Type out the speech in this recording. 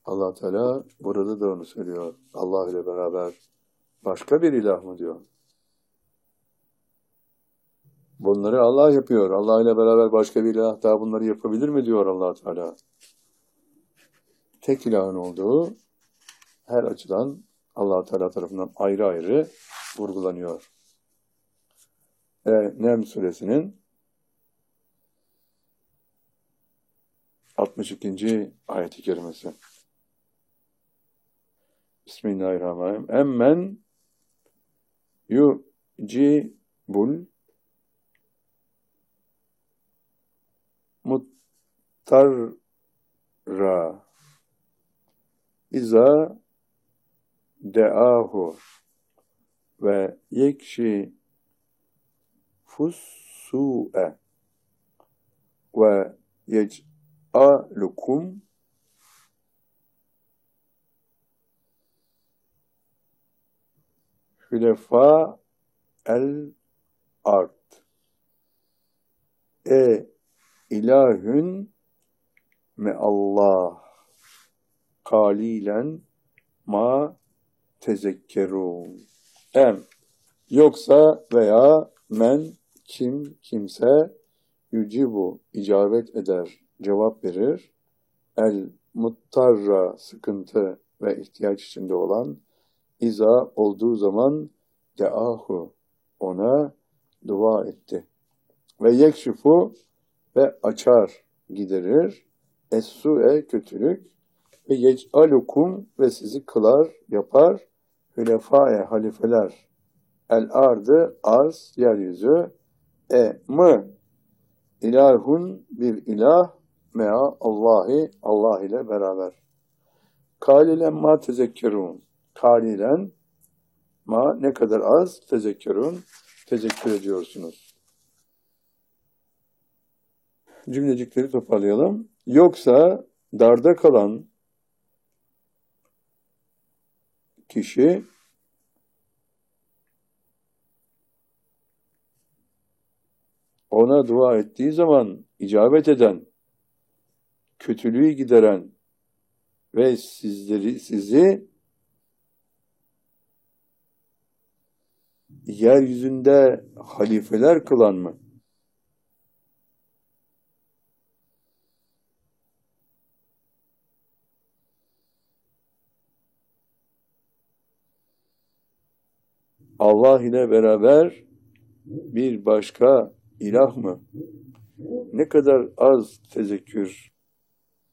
Allah Teala burada da onu söylüyor. Allah ile beraber başka bir ilah mı diyor. Bunları Allah yapıyor. Allah ile beraber başka bir ilah daha bunları yapabilir mi diyor Allah Teala. Tek ilahın olduğu her açıdan Allah Teala tarafından ayrı ayrı vurgulanıyor. Neml suresinin 62. ayet-i kerimesi. Bismillahirrahmanirrahim. Emmen yucibul muttarra iza de'ahu ve yekşi fussu'e ve yec'alukum hülefa el ard. İlahün meallah kalilen ma tezekkerun. Yoksa veya men kimse yücibu icabet eder, cevap verir. El muttarra sıkıntı ve ihtiyaç içinde olan iza olduğu zaman deahu ona dua etti. Ve yekşifu ve açar, giderir. Es-su'e kötülük ve yec'alukum ve sizi kılar, yapar. Hülefae halifeler. El ardı arz, yeryüzü. Mı ilahun bir ilah mea Allahi Allah ile beraber. Kalilen ma tezekkerun. Kalilen ma ne kadar az tezekkerun tezekkür ediyorsunuz. Cümlecikleri toparlayalım. Yoksa darda kalan kişi ona dua ettiği zaman icabet eden, kötülüğü gideren ve sizi yeryüzünde halifeler kılan mı? Allah ile beraber bir başka ilah mı? Ne kadar az tezekkür